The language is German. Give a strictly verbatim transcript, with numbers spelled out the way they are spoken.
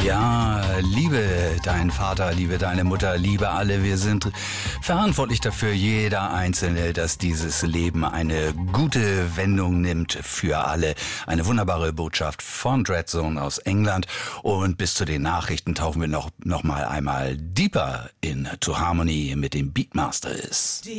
Ja, liebe deinen Vater, liebe deine Mutter, liebe alle. Wir sind verantwortlich dafür, jeder Einzelne, dass dieses Leben eine gute Wendung nimmt für alle. Eine wunderbare Botschaft von Dreadzone aus England. Und bis zu den Nachrichten tauchen wir noch, noch mal einmal deeper into Harmony mit dem Beatmasters.